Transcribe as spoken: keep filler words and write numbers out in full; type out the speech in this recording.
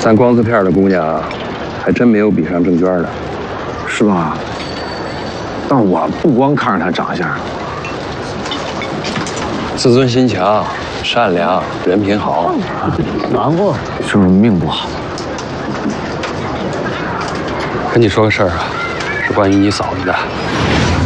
咱光字片的姑娘，还真没有比上郑娟的， 是吧？但我不光看着她长相， 自尊心强，善良，人品好， 难过就是命不好。 跟你说个事儿啊，是关于你嫂子的。